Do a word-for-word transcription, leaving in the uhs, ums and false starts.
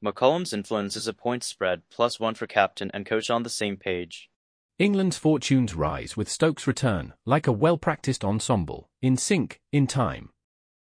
McCollum's influence is a point spread, plus one for captain and coach on the same page. England's fortunes rise with Stokes' return, like a well-practiced ensemble, in sync, in time.